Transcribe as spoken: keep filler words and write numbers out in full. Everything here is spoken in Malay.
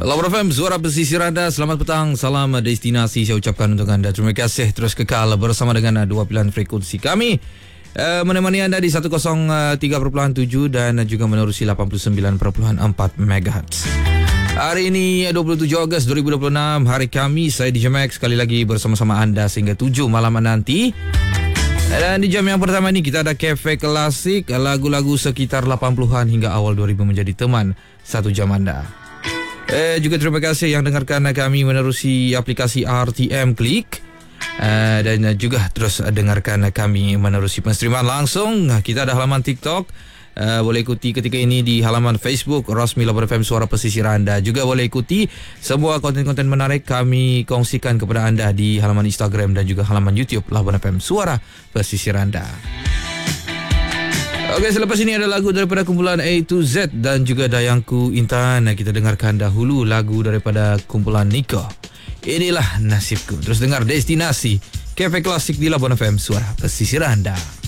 Labuan F M, suara pesisir anda. Selamat petang, salam destinasi saya ucapkan untuk anda. Terima kasih terus kekal bersama dengan dua pilihan frekuensi kami, uh, menemani anda di seratus tiga perpuluhan tujuh dan juga menerusi lapan puluh sembilan perpuluhan empat megahertz. Hari ini dua puluh tujuh Ogos dua ribu dua puluh enam, hari Khamis. Saya D J Max sekali lagi bersama-sama anda sehingga tujuh malam nanti. Dan di jam yang pertama ini kita ada Cafe Klasik, lagu-lagu sekitar lapan puluhan hingga awal dua ribu menjadi teman satu jam anda. Eh, juga terima kasih yang dengarkan kami menerusi aplikasi R T M Klik, eh, dan juga terus dengarkan kami menerusi penstreaman langsung. Kita ada halaman TikTok, eh, boleh ikuti ketika ini di halaman Facebook Rasmi Labuan F M Suara Pesisir anda. Juga boleh ikuti semua konten-konten menarik kami kongsikan kepada anda di halaman Instagram dan juga halaman YouTube Labuan F M Suara Pesisir anda. Okey, selepas ini ada lagu daripada kumpulan A to Z dan juga Dayangku Intan. Kita dengarkan dahulu lagu daripada kumpulan Nico. Inilah Nasibku. Terus dengar Destinasi Cafe Klasik di Labuan F M Suara Pesisir anda.